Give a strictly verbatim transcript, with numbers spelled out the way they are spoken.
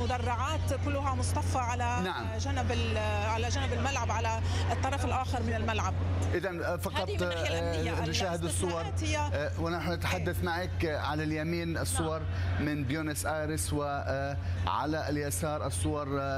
المدرعات كلها مصطفى على نعم. جنب على جنب الملعب، على الطرف الآخر من الملعب. إذا فقط نشاهد الصور ونحن نتحدث معك. على اليمين الصور من بيونس آيرس، وعلى اليسار الصور